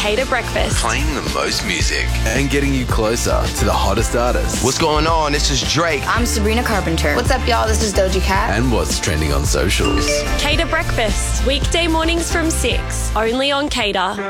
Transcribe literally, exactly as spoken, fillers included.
Cater Breakfast. Playing the most music. And getting you closer to the hottest artists. What's going on? This is Drake. I'm Sabrina Carpenter. What's up, y'all? This is Doja Cat. And what's trending on socials. Cater Breakfast, weekday mornings from six, only on Cater.